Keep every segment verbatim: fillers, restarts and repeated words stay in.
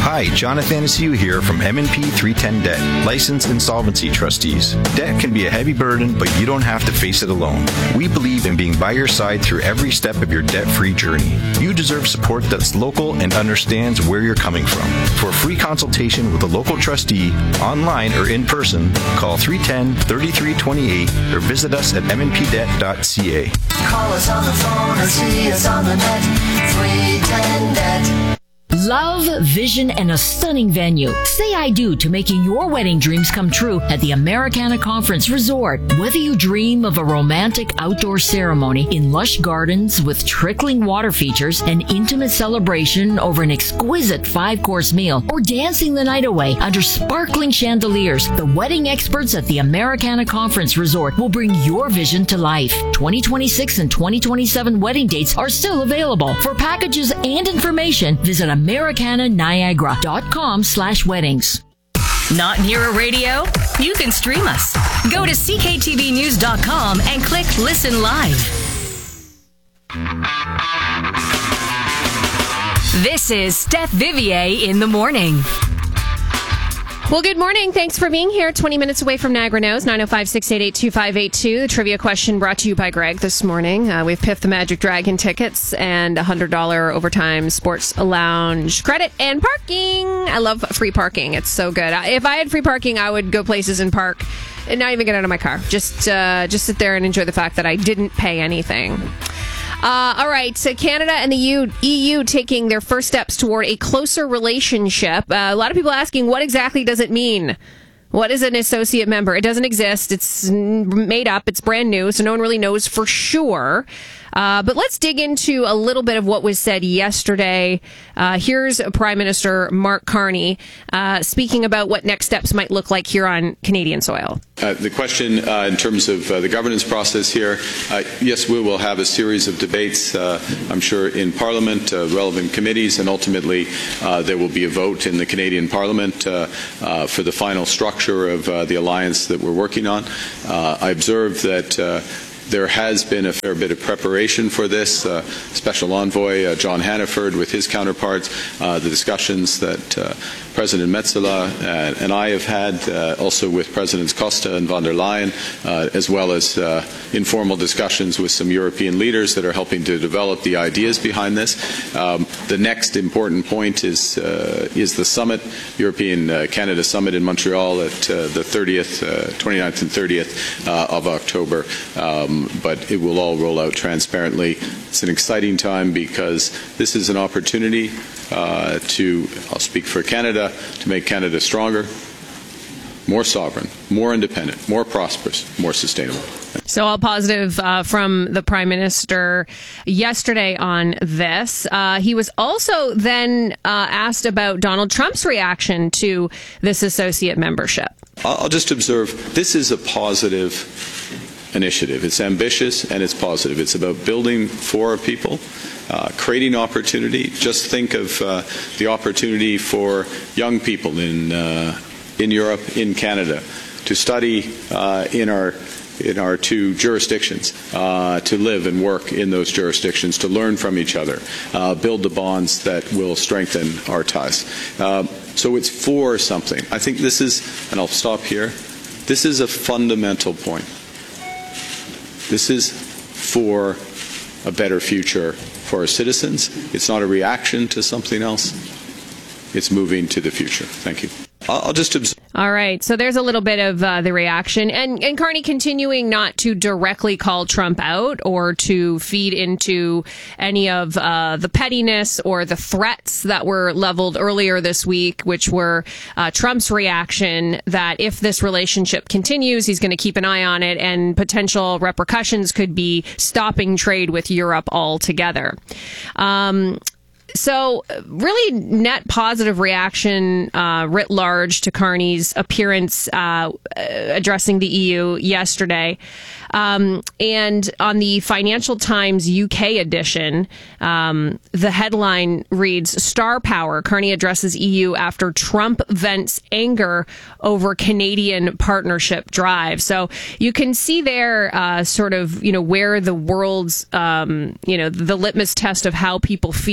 Hi, John Athanasiou here from M and P three ten Debt, licensed insolvency trustees. Debt can be a heavy burden, but you don't have to face it alone. We believe in being by your side through every step of your debt-free journey. You deserve support that's local and understands where you're coming from. For a free consultation with a local trustee, online or in person, call three one zero, three three two eight or visit us at m n p debt dot c a. Call us on the phone or see us on the net. three ten Debt. Love, vision, and a stunning venue. Say I do to making your wedding dreams come true at the Americana Conference Resort. Whether you dream of a romantic outdoor ceremony in lush gardens with trickling water features, an intimate celebration over an exquisite five-course meal, or dancing the night away under sparkling chandeliers, the wedding experts at the Americana Conference Resort will bring your vision to life. twenty twenty-six and twenty twenty-seven wedding dates are still available. For packages and information, visit Americana Niagara dot com slash weddings. Not near a radio? You can stream us. Go to c k t v news dot com and click Listen Live. This is Steph Vivier in the morning. Well, good morning. Thanks for being here. twenty minutes away from Niagara Knows, nine oh five, six eight eight, two five eight two. The trivia question brought to you by Greg this morning. Uh, we've piffed the Magic Dragon tickets and a one hundred dollars Overtime Sports Lounge credit and parking. I love free parking. It's so good. If I had free parking, I would go places and park and not even get out of my car. Just, uh, just sit there and enjoy the fact that I didn't pay anything. Uh, all right, so Canada and the E U taking their first steps toward a closer relationship. Uh, a lot of people asking, what exactly does it mean? What is an associate member? It doesn't exist. It's made up. It's brand new, so no one really knows for sure. Uh, but let's dig into a little bit of what was said yesterday. Uh, here's Prime Minister Mark Carney uh, speaking about what next steps might look like here on Canadian soil. Uh, the question uh, in terms of uh, the governance process here, uh, yes, we will have a series of debates, uh, I'm sure, in Parliament, uh, relevant committees, and ultimately uh, there will be a vote in the Canadian Parliament uh, uh, for the final structure of uh, the alliance that we're working on. Uh, I observe that uh, there has been a fair bit of preparation for this. Uh, Special Envoy uh, John Hannaford with his counterparts, uh, the discussions that uh, President Metsola uh, and I have had, uh, also with Presidents Costa and von der Leyen, uh, as well as uh, informal discussions with some European leaders that are helping to develop the ideas behind this. Um, the next important point is uh, is the summit, European uh, Canada Summit in Montreal at uh, the thirtieth, uh, twenty-ninth and thirtieth uh, of October. Um, but it will all roll out transparently. It's an exciting time because this is an opportunity uh, to, I'll speak for Canada, to make Canada stronger, more sovereign, more independent, more prosperous, more sustainable. So all positive uh, from the Prime Minister yesterday on this. Uh, he was also then uh, asked about Donald Trump's reaction to this associate membership. I'll just observe this is a positive initiative. It's ambitious and it's positive. It's about building for our people, uh, creating opportunity. Just think of uh, the opportunity for young people in uh, in Europe, in Canada, to study uh, in our in our two jurisdictions, uh, to live and work in those jurisdictions, to learn from each other, uh, build the bonds that will strengthen our ties. Uh, so it's for something. I think this is, and I'll stop here, this is a fundamental point. This is for a better future for our citizens. It's not a reaction to something else. It's moving to the future. Thank you. I'll just observe. All right. So there's a little bit of uh, the reaction. And, and Carney continuing not to directly call Trump out or to feed into any of uh, the pettiness or the threats that were leveled earlier this week, which were uh, Trump's reaction that if this relationship continues, he's going to keep an eye on it and potential repercussions could be stopping trade with Europe altogether. Um, So, really net positive reaction uh, writ large to Carney's appearance uh, addressing the E U yesterday. Um, and on the Financial Times U K edition, um, the headline reads, Star Power, Carney addresses E U after Trump vents anger over Canadian partnership drive. So you can see there uh, sort of, you know, where the world's, um, you know, the litmus test of how people feel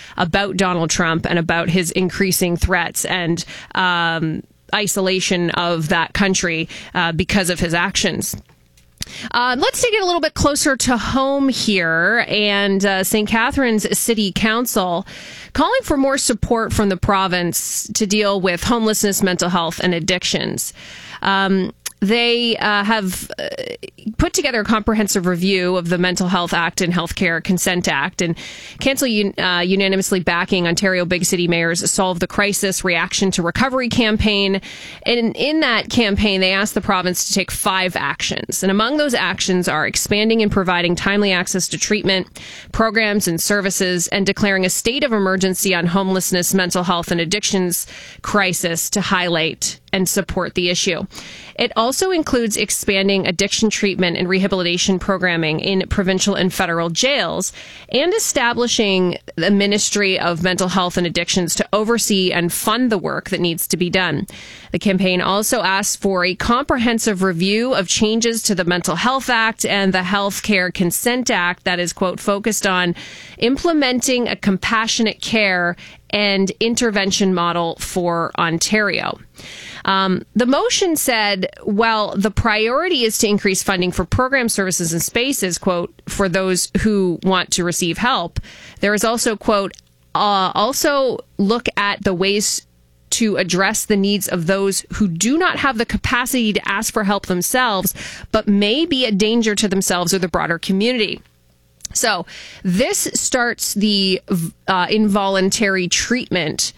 about Donald Trump and about his increasing threats and um, isolation of that country uh, because of his actions. Uh, let's take it a little bit closer to home here, and uh, Saint Catharines City Council calling for more support from the province to deal with homelessness, mental health, and addictions. Um, They uh, have uh, put together a comprehensive review of the Mental Health Act and Healthcare Consent Act, and Council un- uh, unanimously backing Ontario Big City Mayors Solve the Crisis Reaction to Recovery campaign. And in that campaign, they asked the province to take five actions. And among those actions are expanding and providing timely access to treatment, programs and services, and declaring a state of emergency on homelessness, mental health, and addictions crisis to highlight and support the issue. It also includes expanding addiction treatment and rehabilitation programming in provincial and federal jails and establishing the Ministry of Mental Health and Addictions to oversee and fund the work that needs to be done. The campaign also asks for a comprehensive review of changes to the Mental Health Act and the Healthcare Consent Act that is, quote, focused on implementing a compassionate care and intervention model for Ontario. Um, the motion said, well, the priority is to increase funding for program services and spaces, quote, for those who want to receive help. There is also, quote, uh, also look at the ways to address the needs of those who do not have the capacity to ask for help themselves, but may be a danger to themselves or the broader community. So this starts the uh, involuntary treatment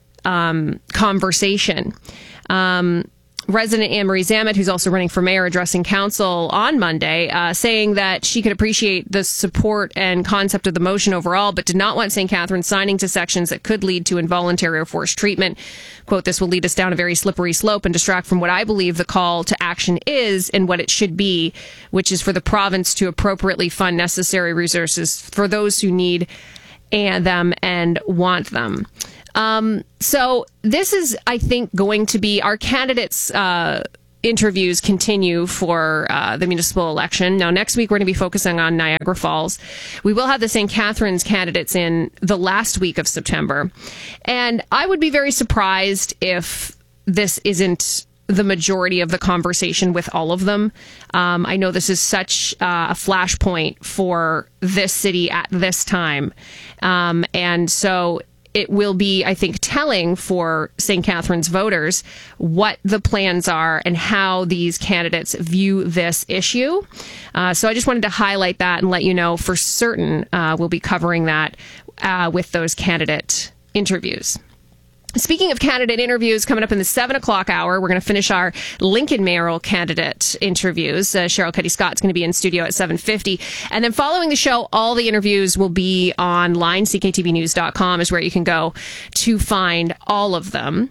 um, conversation. Um, Resident Anne-Marie Zamet, who's also running for mayor, addressing council on Monday, uh, saying that she could appreciate the support and concept of the motion overall, but did not want Saint Catharines signing to sections that could lead to involuntary or forced treatment. Quote, this will lead us down a very slippery slope and distract from what I believe the call to action is and what it should be, which is for the province to appropriately fund necessary resources for those who need and them and want them. Um, so this is, I think, going to be our candidates' uh, interviews continue for uh, the municipal election. Now, next week, we're going to be focusing on Niagara Falls. We will have the Saint Catharines candidates in the last week of September. And I would be very surprised if this isn't the majority of the conversation with all of them. Um, I know this is such uh, a flashpoint for this city at this time. Um, and so it will be, I think, telling for Saint Catharines voters what the plans are and how these candidates view this issue. Uh, so I just wanted to highlight that and let you know for certain uh, we'll be covering that uh, with those candidate interviews. Speaking of candidate interviews, coming up in the seven o'clock hour, we're going to finish our Lincoln mayoral candidate interviews. Uh, Cheryl Cuddy Scott's going to be in studio at seven fifty. And then following the show, all the interviews will be online. C K T V news dot com is where you can go to find all of them.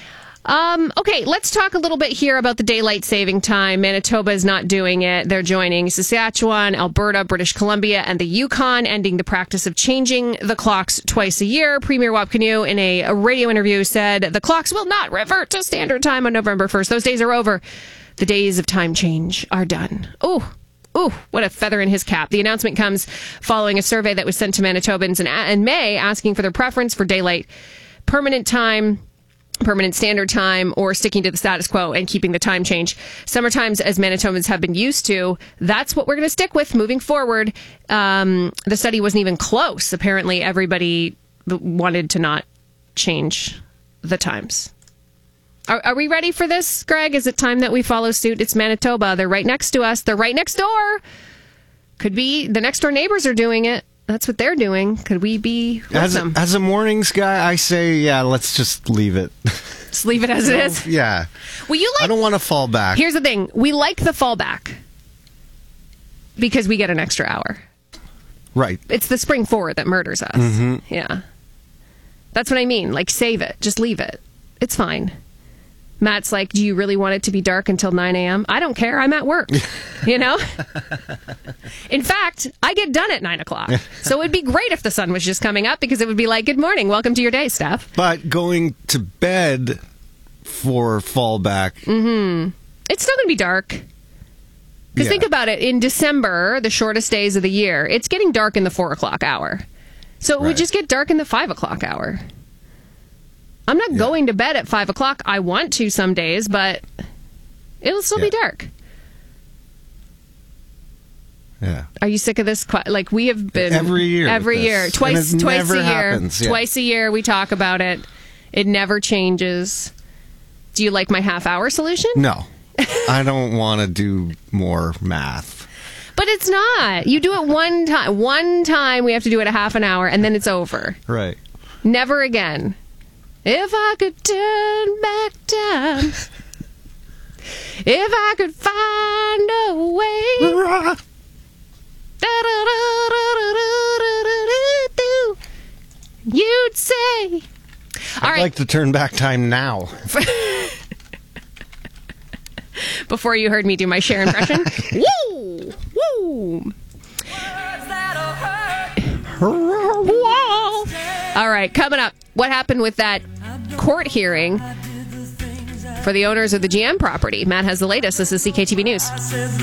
Um, okay, let's talk a little bit here about the daylight saving time. Manitoba is not doing it. They're joining Saskatchewan, Alberta, British Columbia, and the Yukon, ending the practice of changing the clocks twice a year. Premier Wapkinew, in a, a radio interview, said the clocks will not revert to standard time on November first. Those days are over. The days of time change are done. Oh, Ooh, what a feather in his cap. The announcement comes following a survey that was sent to Manitobans in, in May asking for their preference for daylight permanent time, permanent standard time, or sticking to the status quo and keeping the time change. Summer times, as Manitobans have been used to, that's what we're going to stick with moving forward. Um, the study wasn't even close. Apparently, everybody wanted to not change the times. Are, are we ready for this, Greg? Is it time that we follow suit? It's Manitoba. They're right next to us. They're right next door. Could be the next door neighbors are doing it. That's what they're doing. Could we be with as them? A, as a mornings guy, I say, yeah, let's just leave it. Just leave it as it is? Yeah. Well, you like, I don't want to fall back. Here's the thing. We like the fallback because we get an extra hour. Right. It's the spring forward that murders us. Mm-hmm. Yeah. That's what I mean. Like, save it. Just leave it. It's fine. Matt's like, do you really want it to be dark until nine a.m.? I don't care. I'm at work. You know? In fact, I get done at nine o'clock. So it'd be great if the sun was just coming up because it would be like, good morning. Welcome to your day, Steph. But going to bed for fallback. Mm-hmm. It's still going to be dark. Because Yeah. think about it. In December, the shortest days of the year, it's getting dark in the four o'clock hour. So it Right. would just get dark in the five o'clock hour. I'm not Yeah. going to bed at five o'clock. I want to some days, but it'll still Yeah. be dark. Yeah. Are you sick of this? que- Like we have been Every year every with year, this. twice, And it twice never a year, happens, yeah. twice a year. We talk about it. It never changes. Do you like my half hour solution? No. I don't want to do more math. But it's not. You do it one time. One time we have to do it a half an hour, and then it's over. Right. Never again. If I could turn back time, if I could find a way. You'd say. All I'd right. like to turn back time now. Before you heard me do my Cher impression. Woo! Woo! Whoa! All right, coming up. What happened with that court hearing for the owners of the G M property? Matt has the latest. This is C K T V News.